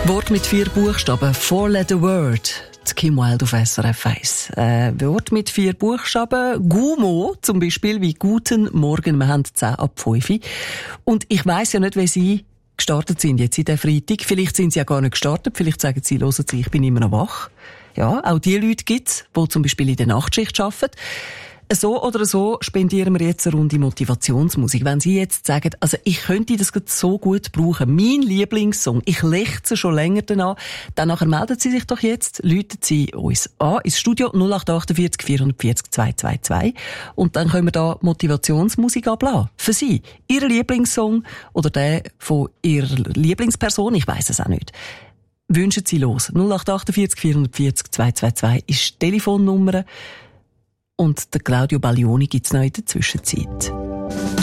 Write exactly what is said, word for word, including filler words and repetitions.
Wort mit vier Buchstaben. Four-letter word. Die Kim Wilde auf S R F eins. Äh, Wort mit vier Buchstaben. Gumo, zum Beispiel, wie Guten Morgen. Wir haben zehn ab fünf. Und ich weiss ja nicht, wie Sie gestartet sind jetzt in der Freitag. Vielleicht sind Sie ja gar nicht gestartet. Vielleicht sagen Sie, hören Sie, ich bin immer noch wach. Ja, auch die Leute gibt's, die zum Beispiel in der Nachtschicht arbeiten. So oder so spendieren wir jetzt eine Runde Motivationsmusik. Wenn Sie jetzt sagen, also ich könnte das so gut brauchen, mein Lieblingssong, ich lechze schon länger danach, dann nachher melden Sie sich doch jetzt, läuten Sie uns an ins Studio null acht achtundvierzig vierundvierzig zweihundertzweiundzwanzig und dann können wir da Motivationsmusik ablassen. Für Sie, Ihr Lieblingssong oder der von Ihrer Lieblingsperson, ich weiss es auch nicht. Wünschen Sie los. null acht achtundvierzig vierundvierzig zweihundertzweiundzwanzig ist die Telefonnummer. Und der Claudio Baglioni gibt's noch in der Zwischenzeit.